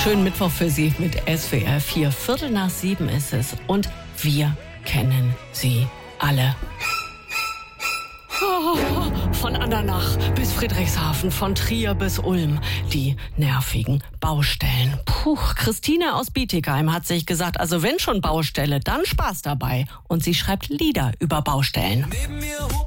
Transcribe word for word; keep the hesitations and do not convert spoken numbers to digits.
schönen Mittwoch für Sie mit S W R vier. Viertel nach sieben ist es und wir kennen sie alle. Von Andernach bis Friedrichshafen, von Trier bis Ulm, die nervigen Baustellen. Puh, Christine aus Bietigheim hat sich gesagt, also wenn schon Baustelle, dann Spaß dabei. Und sie schreibt Lieder über Baustellen. Neben mir